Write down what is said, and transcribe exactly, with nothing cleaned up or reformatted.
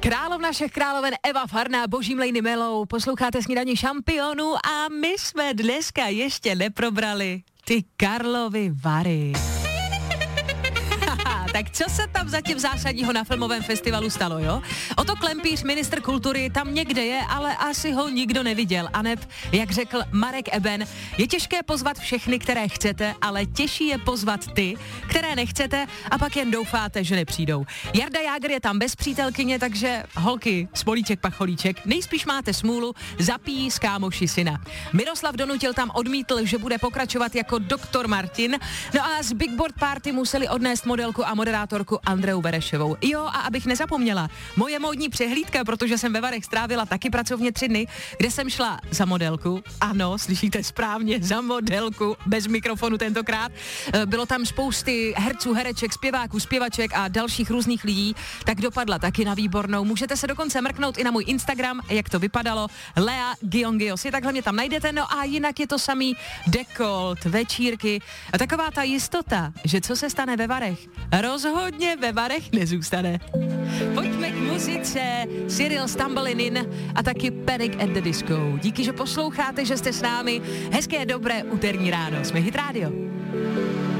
Královna všech královen Eva Farná, Boží mlejny melou, posloucháte Snídaní šampionů a my jsme dneska ještě neprobrali ty Karlovy Vary. Tak co se tam zatím zásadního na filmovém festivalu stalo, jo? Oto Klempíř, ministr kultury, tam někde je, ale asi ho nikdo neviděl. Aneb, jak řekl Marek Eben, je těžké pozvat všechny, které chcete, ale těžší je pozvat ty, které nechcete a pak jen doufáte, že nepřijdou. Jarda Jágr je tam bez přítelkyně, takže holky, smolíček, pacholíček, nejspíš máte smůlu, zapíjí s kámoši syna. Miroslav Donutil tam odmítl, že bude pokračovat jako doktor Martin, no a z Big Board Party museli odnést modelku a moderátorku Andreu Berešovou. Jo, a abych nezapomněla, moje módní přehlídka, protože jsem ve Varech strávila taky pracovně tři dny, kde jsem šla za modelku. Ano, slyšíte správně, za modelku, bez mikrofonu tentokrát. Bylo tam spousty herců, hereček, zpěváků, zpěvaček a dalších různých lidí, tak dopadla taky na výbornou. Můžete se dokonce mrknout i na můj Instagram, jak to vypadalo. Lea Giongios, je takhle mě tam najdete, no a jinak je to samý dekolt, večírky a taková ta jistota, že co se stane ve Varech, rozhodně ve Varech nezůstane. Pojďme k muzice. Cyril Stumbling In a taky Panic at the Disco. Díky, že posloucháte, že jste s námi. Hezké, dobré úterní ráno. Jsme Hit Radio.